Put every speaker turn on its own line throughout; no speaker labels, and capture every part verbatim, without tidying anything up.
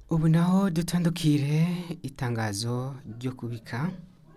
Ubu naho dutandukire itangazo ryo kubika.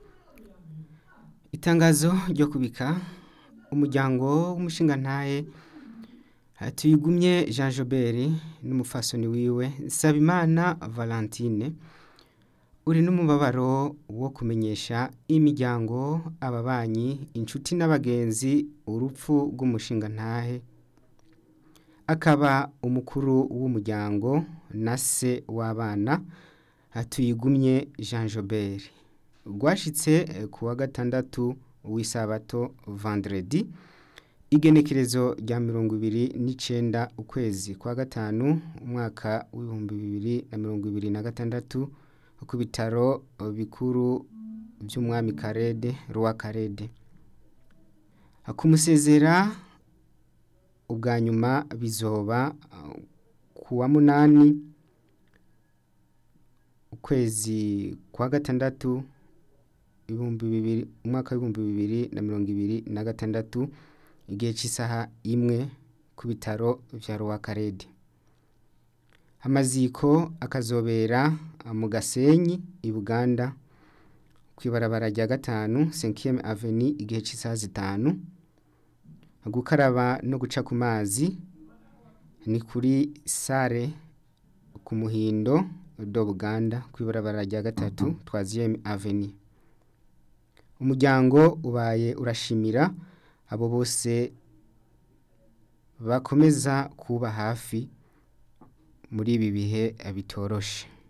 Itangazo ryo kubika umuryango w'umushingantahe Tuyigumye Jean Jobert n'umufasoni wiwe Nsabimana Valentine uri n'umubabaro wo kumenyesha imiryango ababanyi inshuti n'abagenzi urupfu rw'umushingantahe akaba umukuru w'umuryango na se w'abana Tuyigumye Jean Jobert rwashitse kuwa gatandatu w'isabato vendredi igenekerezo rya mirongo ibiri n'icenda ukwezi kwa gatanu umwaka w'ibihumbi bibiri na mirongo ibiri na gatandatu ku bitaro bikuru by'umwami Karede Roi Karede. Kumusezera ubwa nyuma bizoba kuwa munani ukwezi kwa gatandatu ibihumbi bibiri umwaka w'ibihumbi bibiri na mirongo ibiri na gatandatu igihe cy'isaha imwe ku bitaro vya Roi Karede. Amaziko akazobera mu Gasenyi i Buganda kwibarabara rya gatanu cinquième avenue igihe cy'isaha zitanu. Gukaraba no guca ku mazi ni kuri sare ku Muhindo do Buganda kwibarabara rya gatatu troisième avenue. Umuryango ubaye urashimira abo bose bakomeza kuba hafi muri ibi bihe bitoroshe.